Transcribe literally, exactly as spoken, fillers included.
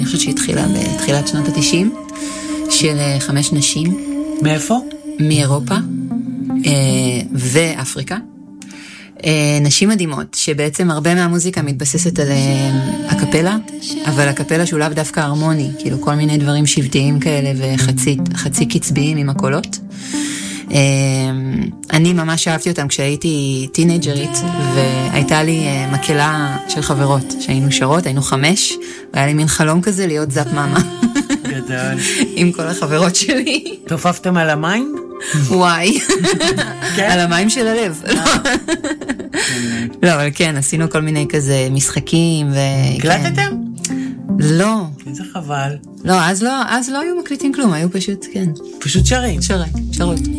חושבת שהתחילה בתחילת שנות ה-תשעים, של חמש נשים. מאיפה? מאירופה ואפריקה. נשים מדהימות, שבעצם הרבה מהמוזיקה מתבססת על הקפלה, אבל הקפלה שהוא לאו דווקא הרמוני, כאילו כל מיני דברים שבטיים כאלה וחצי חצי קצביים עם הקולות. אני ממש אהבתי אותם כשהייתי טינג'רית, והייתה לי מקהלה של חברות שהיינו שרות, היינו חמש, והיה לי מין חלום כזה להיות זאפ מאמה. גדול. עם כל החברות שלי. תופפתם על המים? וואי. על המים של הלב. לא, אבל כן, עשינו כל מיני כזה משחקים. הקלטתם? לא. איזה חבל. לא, אז לא, אז לא היו מקליטים כלום, היו פשוט, כן. פשוט שרים. שרים, שרות.